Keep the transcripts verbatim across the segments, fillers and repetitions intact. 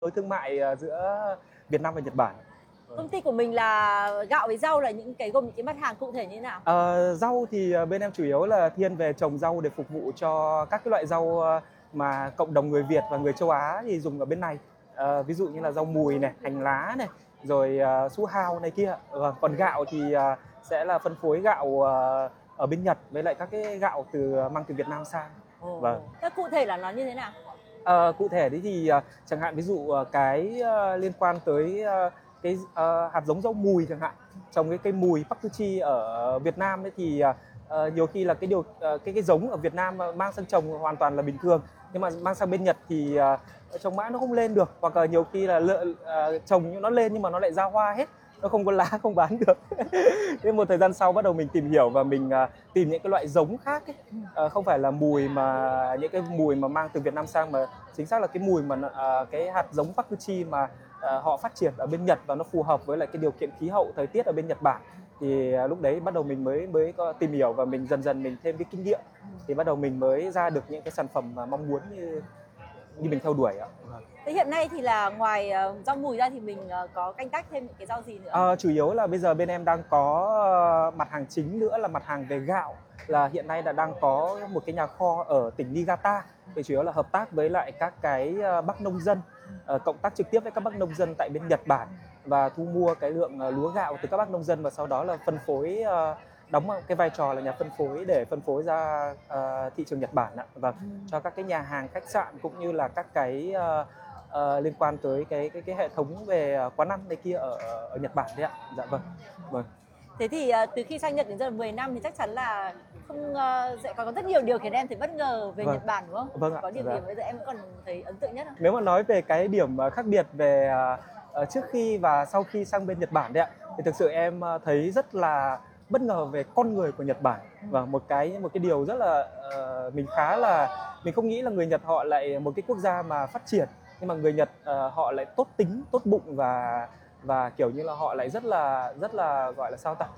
đối thương mại ờ, giữa Việt Nam và Nhật Bản. Công ty của mình là gạo với rau, là những cái gồm những cái mặt hàng cụ thể như thế nào? Ờ, rau thì ờ, bên em chủ yếu là thiên về trồng rau để phục vụ cho các cái loại rau ờ, mà cộng đồng người Việt và người châu Á thì dùng ở bên này. Ờ, ví dụ như là rau mùi này, hành lá này, rồi uh, su hào này kia. Ờ, còn gạo thì ờ, sẽ là phân phối gạo ờ, ở bên Nhật với lại các cái gạo từ mang từ Việt Nam sang. Ồ. Vâng. Thế cụ thể là nó như thế nào? Ờ, cụ thể đấy thì ờ, chẳng hạn ví dụ ờ, cái ờ, liên quan tới ờ, cái ờ, hạt giống rau mùi chẳng hạn, trồng cái cây mùi Pakuchi ở Việt Nam ấy thì ờ, ờ, nhiều khi là cái điều ờ, cái cái giống ở Việt Nam mà mang sang trồng hoàn toàn là bình thường, nhưng mà mang sang bên Nhật thì ờ, trồng mãi nó không lên được, hoặc là nhiều khi là lựa, ờ, trồng nó lên nhưng mà nó lại ra hoa hết, nó không có lá, không bán được. Thế một thời gian sau bắt đầu mình tìm hiểu và mình uh, tìm những cái loại giống khác ấy. Uh, không phải là mùi mà những cái mùi mà mang từ Việt Nam sang, mà chính xác là cái mùi mà uh, cái hạt giống Pakuchi mà uh, họ phát triển ở bên Nhật và nó phù hợp với lại cái điều kiện khí hậu thời tiết ở bên Nhật Bản. Thì uh, lúc đấy bắt đầu mình mới mới có tìm hiểu và mình dần dần mình thêm cái kinh nghiệm, thì bắt đầu mình mới ra được những cái sản phẩm mà mong muốn như như mình theo đuổi ạ. Thế hiện nay thì là ngoài uh, rau mùi ra thì mình uh, có canh tác thêm những cái rau gì nữa? À, chủ yếu là bây giờ bên em đang có uh, mặt hàng chính nữa là mặt hàng về gạo, là hiện nay là đang có một cái nhà kho ở tỉnh Niigata, thì chủ yếu là hợp tác với lại các cái uh, bác nông dân, uh, cộng tác trực tiếp với các bác nông dân tại bên Nhật Bản và thu mua cái lượng uh, lúa gạo từ các bác nông dân, và sau đó là phân phối, uh, đóng cái vai trò là nhà phân phối để phân phối ra uh, thị trường Nhật Bản ạ. Và cho các cái nhà hàng, khách sạn cũng như là các cái uh, Uh, liên quan tới cái cái cái hệ thống về uh, quán ăn này kia ở ở Nhật Bản đấy ạ. Dạ vâng. Vâng. Thế thì uh, từ khi sang Nhật đến giờ mười năm thì chắc chắn là không uh, sẽ có rất nhiều điều khiến em thấy bất ngờ về Vâng. Nhật Bản đúng không? Vâng ạ. Có điểm Dạ. gì bây giờ em vẫn còn thấy ấn tượng nhất không? Nếu mà nói về cái điểm khác biệt về uh, trước khi và sau khi sang bên Nhật Bản đấy ạ, thì thực sự em thấy rất là bất ngờ về con người của Nhật Bản. Và một cái một cái điều rất là uh, mình khá là mình không nghĩ là người Nhật họ lại một cái quốc gia mà phát triển, nhưng mà người Nhật uh, họ lại tốt tính, tốt bụng và và kiểu như là họ lại rất là rất là gọi là sao ta,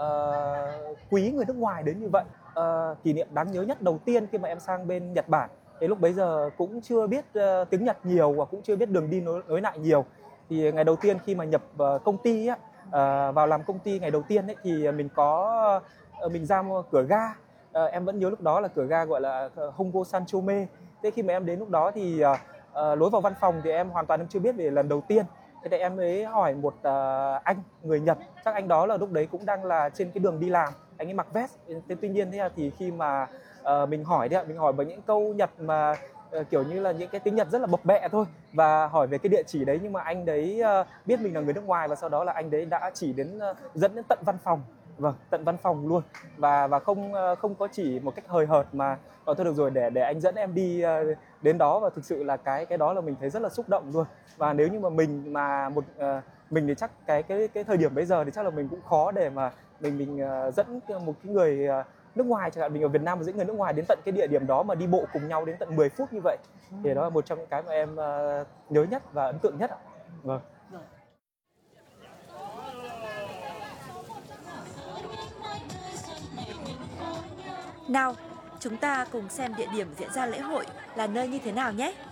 uh, quý người nước ngoài đến như vậy. Uh, kỷ niệm đáng nhớ nhất đầu tiên khi mà em sang bên Nhật Bản, thì lúc bấy giờ cũng chưa biết uh, tiếng Nhật nhiều và cũng chưa biết đường đi nối, nối lại nhiều. Thì ngày đầu tiên khi mà nhập uh, công ty á, uh, vào làm công ty ngày đầu tiên ấy, thì mình có uh, mình ra cửa ga, uh, em vẫn nhớ lúc đó là cửa ga gọi là Hongo Sanchome. Thế khi mà em đến lúc đó thì uh, Uh, lối vào văn phòng thì em hoàn toàn em chưa biết về lần đầu tiên. Thế thì em mới hỏi một uh, anh người Nhật, chắc anh đó là lúc đấy cũng đang là trên cái đường đi làm, anh ấy mặc vest. Thế tuy nhiên thế thì khi mà uh, mình hỏi đấy, mình hỏi bằng những câu Nhật mà uh, kiểu như là những cái tiếng Nhật rất là bập bẹ thôi, và hỏi về cái địa chỉ đấy, nhưng mà anh đấy uh, biết mình là người nước ngoài, và sau đó là anh đấy đã chỉ đến uh, dẫn đến tận văn phòng. Vâng, tận văn phòng luôn, và và không không có chỉ một cách hời hợt mà ờ, thôi được rồi, để để anh dẫn em đi uh, đến đó. Và thực sự là cái cái đó là mình thấy rất là xúc động luôn. Và nếu như mà mình mà một uh, mình thì chắc cái cái cái thời điểm bây giờ thì chắc là mình cũng khó để mà mình mình uh, dẫn một cái người uh, nước ngoài, chẳng hạn mình ở Việt Nam mà dẫn người nước ngoài đến tận cái địa điểm đó mà đi bộ cùng nhau đến tận mười phút như vậy, thì đó là một trong những cái mà em uh, nhớ nhất và ấn tượng nhất ạ. Vâng. Nào, chúng ta cùng xem địa điểm diễn ra lễ hội là nơi như thế nào nhé.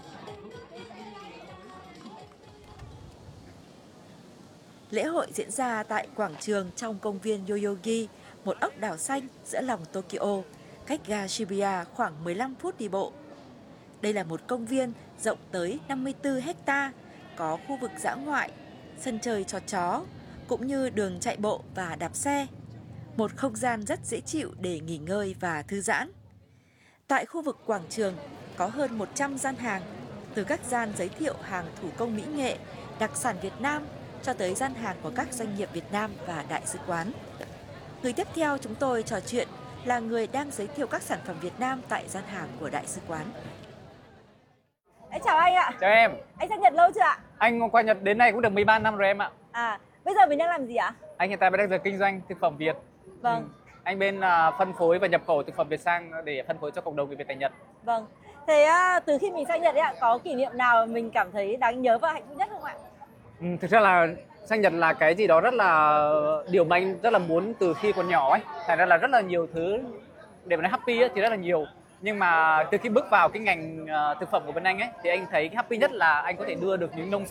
Lễ hội diễn ra tại quảng trường trong công viên Yoyogi, một ốc đảo xanh giữa lòng Tokyo, cách ga Shibuya khoảng mười lăm phút đi bộ. Đây là một công viên rộng tới năm mươi tư héc ta, có khu vực dã ngoại, sân chơi cho chó, cũng như đường chạy bộ và đạp xe. Một không gian rất dễ chịu để nghỉ ngơi và thư giãn. Tại khu vực quảng trường có hơn một trăm gian hàng, từ các gian giới thiệu hàng thủ công mỹ nghệ, đặc sản Việt Nam cho tới gian hàng của các doanh nghiệp Việt Nam và đại sứ quán. Người tiếp theo chúng tôi trò chuyện là người đang giới thiệu các sản phẩm Việt Nam tại gian hàng của đại sứ quán. Em chào anh ạ. Chào em. Anh sang Nhật lâu chưa ạ? Anh qua Nhật đến nay cũng được mười ba năm rồi em ạ. À, bây giờ mình đang làm gì ạ? Anh hiện tại đang giờ kinh doanh thực phẩm Việt. Vâng. Ừ. Anh bên uh, phân phối và nhập khẩu thực phẩm Việt sang để phân phối cho cộng đồng người Việt tại Nhật. Vâng. Thế uh, từ khi mình sang Nhật ấy ạ, có kỷ niệm nào mình cảm thấy đáng nhớ và hạnh phúc nhất không ạ? Ừ, thực ra là sang Nhật là cái gì đó rất là điều mà anh rất là muốn từ khi còn nhỏ ấy. Thành ra là rất là nhiều thứ để mà nói happy ấy, thì rất là nhiều. Nhưng mà từ khi bước vào cái ngành uh, thực phẩm của bên anh ấy thì anh thấy happy nhất là anh có thể đưa được những nông